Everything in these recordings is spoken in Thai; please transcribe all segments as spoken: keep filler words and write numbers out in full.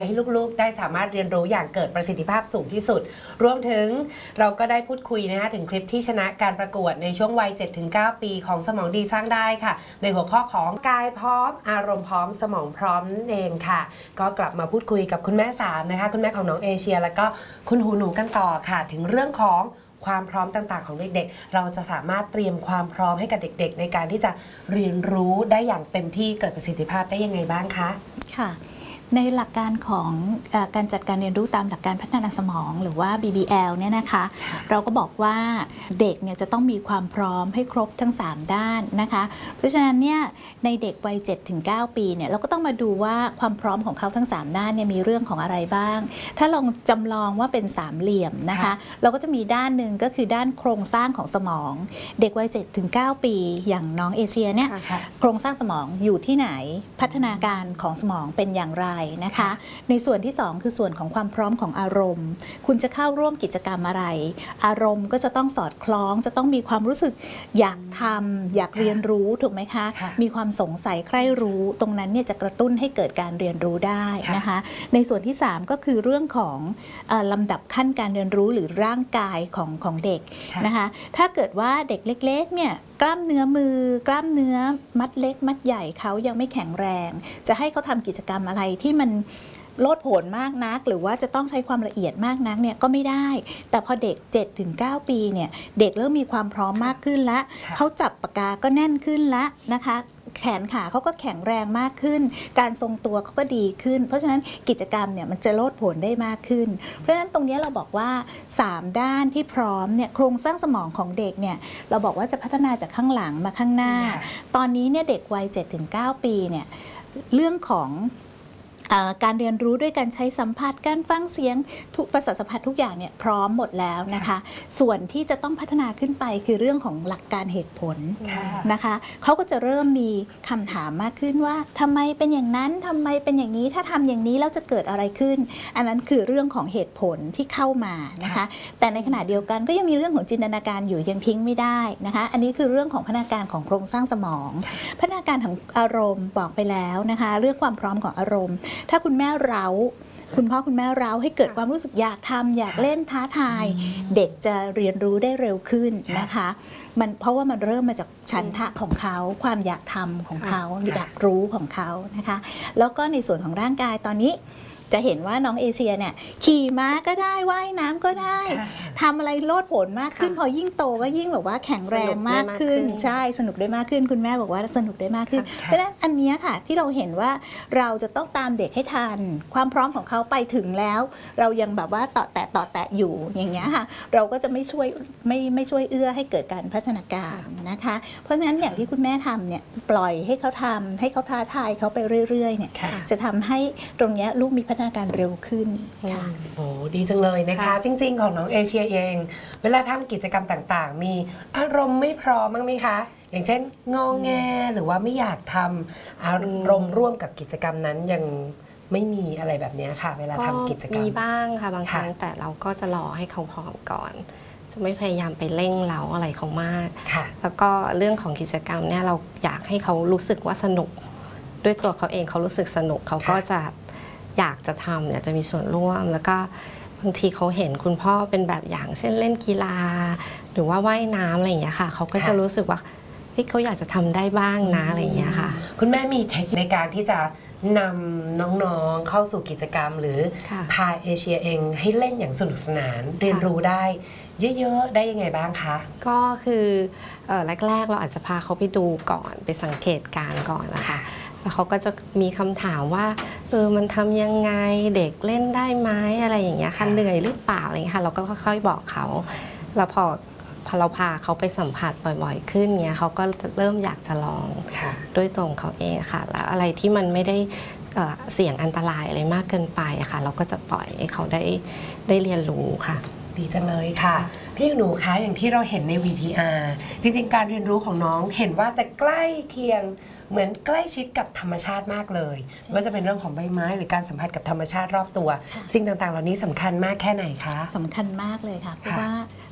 ให้ลูกๆได้สามารถเรียนรู้อย่างเกิดประสิทธิภาพสูงที่สุดรวมถึงเราก็ได้พูดคุยนะคะถึงคลิปที่ชนะการประกวดในช่วงวัย เจ็ดถึงเก้า ปีของสมองดีสร้างได้ค่ะในหัวข้อของกายพร้อมอารมณ์พร้อมสมองพร้อมนั่นเองค่ะก็กลับมาพูดคุยกับคุณแม่สามนะคะคุณแม่ของน้องเอเชียแล้วก็คุณหูหนูกันต่อค่ะถึงเรื่องของความพร้อมต่างๆของเด็กๆเราจะสามารถเตรียมความพร้อมให้กับเด็กๆในการที่จะเรียนรู้ได้อย่างเต็มที่เกิดประสิทธิภาพได้ยังไงบ้างคะค่ะในหลักการของเอ่อการจัดการเรียนรู้ตามหลักการพัฒนาสมองหรือว่า บี บี แอล เนี่ยนะคะเราก็บอกว่าเด็กเนี่ยจะต้องมีความพร้อมให้ครบทั้งสามด้านนะคะเพราะฉะนั้นเนี่ยในเด็กวัย เจ็ดถึงเก้า ปีเนี่ยเราก็ต้องมาดูว่าความพร้อมของเขาทั้งสามด้านเนี่ยมีเรื่องของอะไรบ้างถ้าลองจำลองว่าเป็นสามเหลี่ยมนะคะเราก็จะมีด้านหนึ่งก็คือด้านโครงสร้างของสมองเด็กวัย เจ็ดถึงเก้า ปีอย่างน้องเอเชียเนี่ยโครงสร้างสมองอยู่ที่ไหนพัฒนาการของสมองเป็นอย่างไรนะคะในส่วนที่สองคือส่วนของความพร้อมของอารมณ์คุณจะเข้าร่วมกิจกรรมอะไรอารมณ์ก็จะต้องสอดคล้องจะต้องมีความรู้สึกอยากทำอยากเรียนรู้ถูกไหมคะมีความสงสัยใคร่รู้ตรงนั้นเนี่ยจะกระตุ้นให้เกิดการเรียนรู้ได้นะคะในส่วนที่สามก็คือเรื่องของเอ่อลำดับขั้นการเรียนรู้หรือร่างกายของของเด็กนะคะถ้าเกิดว่าเด็กเล็กๆเนี่ยกล้ามเนื้อมือกล้ามเนื้อมัดเล็กมัดใหญ่เขายังไม่แข็งแรงจะให้เขาทำกิจกรรมอะไรที่มันโลดโผนมากนักหรือว่าจะต้องใช้ความละเอียดมากนักเนี่ยก็ไม่ได้แต่พอเด็ก เจ็ดถึงเก้า ปีเนี่ยเด็กเริ่มมีความพร้อมมากขึ้นแล้วเขาจับปากกาก็แน่นขึ้นแล้วนะคะแขนขาเขาก็แข็งแรงมากขึ้นการทรงตัวเขาก็ดีขึ้นเพราะฉะนั้นกิจกรรมเนี่ยมันจะโลดโผนได้มากขึ้นเพราะฉะนั้นตรงนี้เราบอกว่าสามด้านที่พร้อมเนี่ยโครงสร้างสมองของเด็กเนี่ยเราบอกว่าจะพัฒนาจากข้างหลังมาข้างหน้าตอนนี้เนี่ยเด็กวัย เจ็ดถึงเก้า ปีเนี่ยเรื่องของการเรียนรู้ด้วยการใช้สัมผัสการฟังเสียงทุกประสาทสัมผัสทุกอย่างเนี่ยพร้อมหมดแล้วนะคะส่วนที่จะต้องพัฒนาขึ้นไปคือเรื่องของหลักการเหตุผลนะคะเขาก็จะเริ่มมีคำถามมากขึ้นว่าทำไมเป็นอย่างนั้นทำไมเป็นอย่างนี้ถ้าทำอย่างนี้แล้วจะเกิดอะไรขึ้นอันนั้นคือเรื่องของเหตุผลที่เข้ามานะคะแต่ในขณะเดียวกันก็ยังมีเรื่องของจินตนาการอยู่ยังทิ้งไม่ได้นะคะอันนี้คือเรื่องของพัฒนาการของโครงสร้างสมองพัฒนาการของอารมณ์บอกไปแล้วนะคะเรื่องความพร้อมของอารมณ์ถ้าคุณแม่เร้าคุณพ่อคุณแม่เร้าให้เกิดความรู้สึกอยากทำอยากเล่นท้าทายเด็กจะเรียนรู้ได้เร็วขึ้นนะคะมันเพราะว่ามันเริ่มมาจากฉันทะของเขาความอยากทำของเขาอยากรู้ของเขานะคะแล้วก็ในส่วนของร่างกายตอนนี้จะเห็นว่าน้องเอเชียเนี่ยขี่ม้าก็ได้ว่ายน้ำก็ได้ทำอะไรโลดโผนมากขึ้นพอยิ่งโตก็ยิ่งแบบว่าแข็งแรงมากขึ้นใช่สนุกได้มากขึ้นคุณแม่บอกว่าสนุกได้มากขึ้นเพราะฉะนั้นอันนี้ค่ะที่เราเห็นว่าเราจะต้องตามเด็กให้ทันความพร้อมของเขาไปถึงแล้วเรายังแบบว่าต่อแตะต่อแตะอยู่อย่างเงี้ยค่ะเราก็จะไม่ช่วยไม่ไม่ช่วยเอื้อให้เกิดการพัฒนาการนะคะเพราะฉะนั้นอย่างที่คุณแม่ทำเนี่ยปล่อยให้เขาทำให้เขาท้าทายเขาไปเรื่อยๆเนี่ยจะทำให้ตรงนี้ลูกมีพัฒนาการเร็วขึ้นค่ะโอ้ดีจังเลยนะคะจริงๆของน้องเอเชียเองเวลาทำกิจกรรมต่างๆมีอารมณ์ไม่พร้อมมั้งไหมคะอย่างเช่นงอแงหรือว่าไม่อยากทำอารมณ์ร่วมกับกิจกรรมนั้นยังไม่มีอะไรแบบนี้ค่ะเวลาทำกิจกรรมมีบ้างค่ะบางครั้งแต่เราก็จะรอให้เขาพร้อมก่อนจะไม่พยายามไปเร่งเร้าอะไรเขามากแล้วก็เรื่องของกิจกรรมเนี่ยเราอยากให้เขารู้สึกว่าสนุกด้วยตัวเขาเองเขารู้สึกสนุกเขาก็จะอยากจะทำอยากจะมีส่วนร่วมแล้วก็บางทีเขาเห็นคุณพ่อเป็นแบบอย่างเช่นเล่นกีฬาหรือว่าว่ายน้ำอะไรอย่างเงี้ยค่ะเขาก็จะรู้สึกว่าเฮ้ยเขาอยากจะทำได้บ้างนะอะไรอย่างเงี้ยค่ะคุณแม่มีเทคนิคในการที่จะนำน้องๆเข้าสู่กิจกรรมหรือพาเอเชียเองให้เล่นอย่างสนุกสนานเรียนรู้ได้เยอะๆได้ยังไงบ้างคะก็คือแรกๆเราอาจจะพาเขาไปดูก่อนไปสังเกตการก่อนนะคะแล้วเขาก็จะมีคำถามว่าเออมันทำยังไงเด็กเล่นได้ไหมอะไรอย่างเงี้ยค่ะเหนื่อยหรือเปล่าอะไรอย่างเงี้ยค่ะเราก็ค่อยๆบอกเขาแล้วพอพอเราพาเขาไปสัมผัสบ่อยๆขึ้นเงี้ยเขาก็เริ่มอยากจะลองด้วยตัวของเขาเองค่ะแล้วอะไรที่มันไม่ได้เสี่ยงอันตรายอะไรมากเกินไปค่ะเราก็จะปล่อยให้เขาได้ได้เรียนรู้ค่ะดีจังเลยค่ะพี่หนูคะอย่างที่เราเห็นใน วี ที อาร์ จริงๆการเรียนรู้ของน้องเห็นว่าจะใกล้เคียงเหมือนใกล้ชิดกับธรรมชาติมากเลยว่าจะเป็นเรื่องของใบไม้หรือการสัมผัสกับธรรมชาติรอบตัวสิ่งต่างๆเหล่านี้สำคัญมากแค่ไหนคะสำคัญมากเลยค่ะเพราะว่า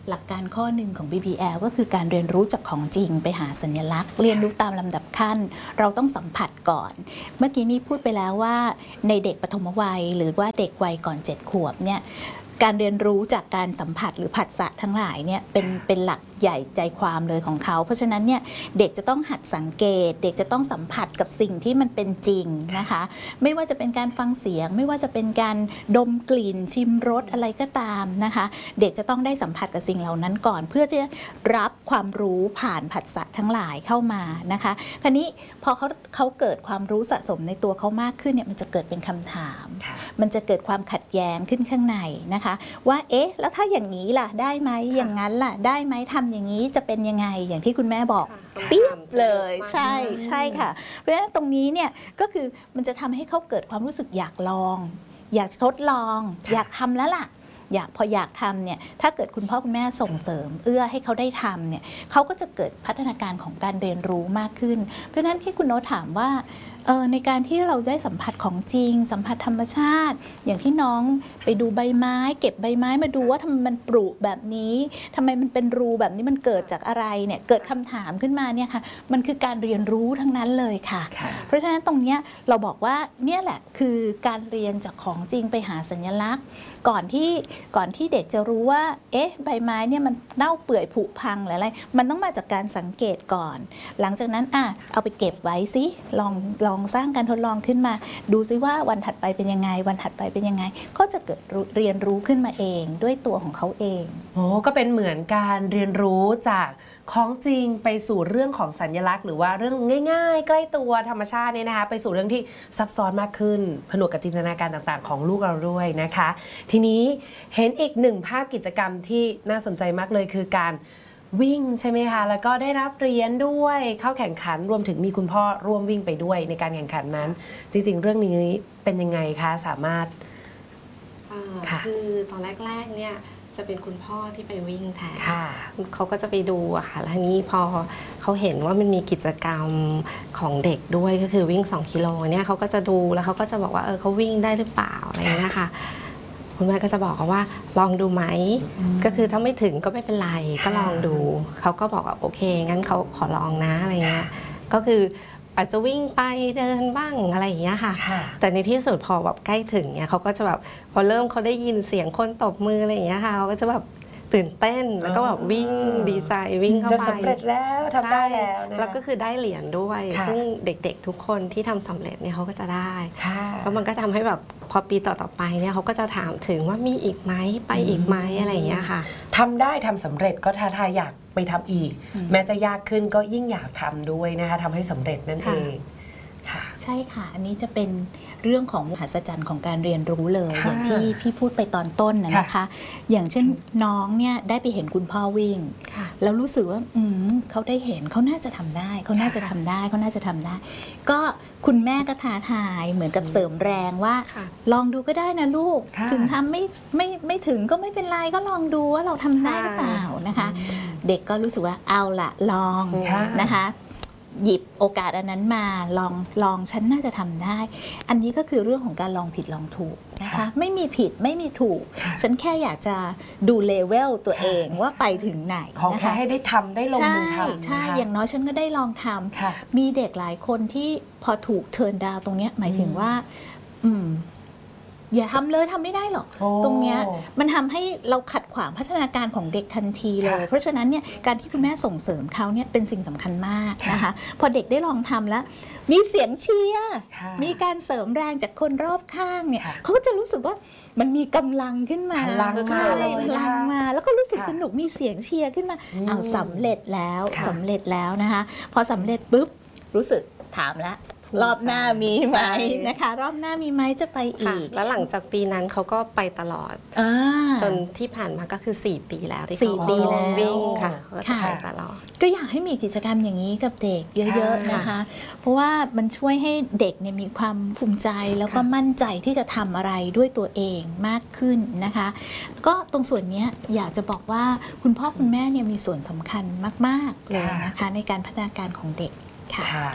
หลักการข้อหนึ่งของ บี บี แอล ก็คือการเรียนรู้จากของจริงไปหาสัญลักษณ์เรียนรู้ตามลำดับขั้นเราต้องสัมผัสก่อน เมื่อกี้นี้พูดไปแล้วว่าในเด็กปฐมวัยหรือว่าเด็กวัยก่อนเจ็ดขวบเนี่ยการเรียนรู้จากการสัมผัสหรือผัสสะทั้งหลายเนี่ยเป็นเป็นหลักใหญ่ใจความเลยของเขาเพราะฉะนั้นเนี่ยเด็กจะต้องหัดสังเกตเด็กจะต้องสัมผัสกับสิ่งที่มันเป็นจริงนะคะไม่ว่าจะเป็นการฟังเสียงไม่ว่าจะเป็นการดมกลิ่นชิมรสอะไรก็ตามนะคะเด็กจะต้องได้สัมผัสกับสิ่งเหล่านั้นก่อนเพื่อจะรับความรู้ผ่านผัสสะทั้งหลายเข้ามานะคะคราวนี้พอเขาเขาเกิดความรู้สะสมในตัวเขามากขึ้นเนี่ยมันจะเกิดเป็นคำถามมันจะเกิดความขัดแย้งขึ้นข้างในนะคะว่าเอ๊ะแล้วถ้าอย่างนี้ล่ะได้ไหมอย่างนั้นล่ะได้ไหมทำอย่างนี้จะเป็นยังไงอย่างที่คุณแม่บอกปิ๊บเลยใช่ใช่ค่ะเพราะฉะนั้นตรงนี้เนี่ยก็คือมันจะทำให้เขาเกิดความรู้สึกอยากลองอยากทดลองอยากทำแล้วล่ะอยากพออยากทำเนี่ยถ้าเกิดคุณพ่อคุณแม่ส่งเสริมเอื้อให้เขาได้ทำเนี่ยเขาก็จะเกิดพัฒนาการของการเรียนรู้มากขึ้นเพราะฉะนั้นที่คุณโน้ตถามว่าเออในการที่เราได้สัมผัสของจริงสัมผัสธรรมชาติอย่างที่น้องไปดูใบไม้เก็บใบไม้มาดูว่าทำไมมันปรุแบบนี้ทำไมมันเป็นรูแบบนี้มันเกิดจากอะไรเนี่ยเกิดคำถามขึ้นมาเนี่ยค่ะมันคือการเรียนรู้ทั้งนั้นเลยค่ะเพราะฉะนั้นตรงเนี้ยเราบอกว่าเนี่ยแหละคือการเรียนจากของจริงไปหาสัญลักษณ์ก่อนที่ก่อนที่เด็กจะรู้ว่าเอ๊ะใบไม้เนี่ยมันเน่าเปื่อยผุพังหรืออะไรมันต้องมาจากการสังเกตก่อนหลังจากนั้นอ่ะเอาไปเก็บไว้สิลองลองสร้างการทดลองขึ้นมาดูซิว่าวันถัดไปเป็นยังไงวันถัดไปเป็นยังไงก็จะเกิดเรียนรู้ขึ้นมาเองด้วยตัวของเขาเองโอ้ก็เป็นเหมือนการเรียนรู้จากของจริงไปสู่เรื่องของสัญลักษณ์หรือว่าเรื่องง่ายๆใกล้ตัวธรรมชาติเนี่ยนะคะไปสู่เรื่องที่ซับซ้อนมากขึ้นผนวกกับจินตนาการต่างๆของลูกเราด้วยนะคะทีนี้เห็นอีกหนึ่งภาพกิจกรรมที่น่าสนใจมากเลยคือการวิ่งใช่ไหมคะแล้วก็ได้รับเหรียญด้วยเข้าแข่งขันรวมถึงมีคุณพ่อร่วมวิ่งไปด้วยในการแข่งขันนั้นจริงๆเรื่องนี้เป็นยังไงคะสามารถคือตอนแรกๆเนี่ยจะเป็นคุณพ่อที่ไปวิ่งแทนเขาก็จะไปดูอะค่ะแล้วนี้พอเขาเห็นว่ามันมีกิจกรรมของเด็กด้วยก็คือวิ่งสองกิโลเนี่ยเขาก็จะดูแล้วเขาก็จะบอกว่าเออเขาวิ่งได้หรือเปล่าอะไรอย่างเงี้ยค่ะคุณแม่ก็จะบอกเขาว่าลองดูไหมก็คือถ้าไม่ถึงก็ไม่เป็นไรก็ลองดูเขาก็บอกว่าโอเคงั้นเขาขอลองนะอะไรเงี้ยก็คืออาจจะวิ่งไปเดินบ้างอะไรอย่างเงี้ยค่ะแต่ในที่สุดพอแบบใกล้ถึงเนี่ยเขาก็จะแบบพอเริ่มเขาได้ยินเสียงคนตบมืออะไรอย่างเงี้ยค่ะเขาก็จะแบบตื่นเต้นแล้วก็แบบวิ่งดีไซน์วิ่งเข้าไปจะสำเร็จแล้วทำได้แล้วนะแล้วก็คือได้เหรียญด้วยซึ่งเด็กๆทุกคนที่ทำสำเร็จเนี่ยเขาก็จะได้แล้วมันก็ทำให้แบบพอปีต่อๆไปเนี่ยเขาก็จะถามถึงว่ามีอีกไหมไปอีกไหมอะไรอย่างเงี้ยค่ะทำได้ทำสำเร็จก็ท้าทายอยากไปทำอีกแม้จะยากขึ้นก็ยิ่งอยากทำด้วยนะคะทำให้สำเร็จนั่นเองใช่ค่ะอันนี้จะเป็นเรื่องของมหัศจรรย์ของการเรียนรู้เลยอย่างที่พี่พูดไปตอนต้นนะคะอย่างเช่นน้องเนี่ยได้ไปเห็นคุณพ่อวิ่งแล้วรู้สึกว่าอืมเขาได้เห็นเขาน่าจะทำได้เขาน่าจะทำได้เขาน่าจะทำได้ก็คุณแม่ก็ท้าทายเหมือนกับเสริมแรงว่าลองดูก็ได้นะลูกถึงทำไม่ไม่ไม่ถึงก็ไม่เป็นไรก็ลองดูว่าเราทำได้หรือเปล่านะคะเด็กก็รู้สึกว่าเอาละลองนะคะหยิบโอกาสอันนั้นมาลองลองฉันน่าจะทำได้อันนี้ก็คือเรื่องของการลองผิดลองถูกนะคะไม่มีผิดไม่มีถูกฉันแค่อยากจะดูเลเวลตัวเองว่าไปถึงไหนขอแค่ให้ได้ทำได้ลงมือทำใช่อย่างน้อยฉันก็ได้ลองทำมีเด็กหลายคนที่พอถูกเทิร์นดาวตรงนี้หมายถึงว่าอืมอย่าทำเลยทำไม่ได้หรอกตรงเนี้ยมันทำให้เราขัดขวางพัฒนาการของเด็กทันทีเลยเพราะฉะนั้นเนี่ยการที่คุณแม่ส่งเสริมเขาเนี่ยเป็นสิ่งสำคัญมากนะคะพอเด็กได้ลองทำแล้วมีเสียงเชียร์มีการเสริมแรงจากคนรอบข้างเนี่ยเขาก็จะรู้สึกว่ามันมีกำลังขึ้นมาพลังมาพลังมาแล้วก็รู้สึกสนุกมีเสียงเชียร์ขึ้นมาเอาสำเร็จแล้วสำเร็จแล้วนะคะพอสำเร็จปุ๊บรู้สึกถามแล้วรอบหน้ามีไหมนะคะรอบหน้ามีไหมจะไปอีกแล้วหลังจากปีนั้นเขาก็ไปตลอดจนที่ผ่านมาก็คือสี่ปีแล้วที่เขาวิ่งค่ะก็จะไปตลอดก็อยากให้มีกิจกรรมอย่างนี้กับเด็กเยอะๆนะคะเพราะว่ามันช่วยให้เด็กเนี่ยมีความภูมิใจแล้วก็มั่นใจที่จะทำอะไรด้วยตัวเองมากขึ้นนะคะก็ตรงส่วนนี้อยากจะบอกว่าคุณพ่อคุณแม่เนี่ยมีส่วนสำคัญมากๆเลยนะคะในการพัฒนาการของเด็กค่ะ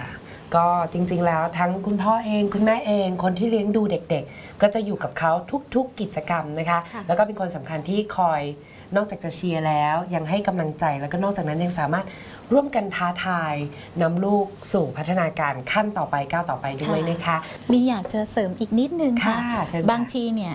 ก็จริงๆแล้วทั้งคุณพ่อเองคุณแม่เองคนที่เลี้ยงดูเด็กๆก็จะอยู่กับเขาทุกๆกิจกรรมนะคะค่ะแล้วก็เป็นคนสำคัญที่คอยนอกจากจะเชียร์แล้วยังให้กำลังใจแล้วก็นอกจากนั้นยังสามารถร่วมกันท้าทายนำลูกสู่พัฒนาการขั้นต่อไปก้าวต่อไปด้วยนะคะมีอยากจะเสริมอีกนิดนึงค่ะค่ะเชิญค่ะบางทีเนี่ย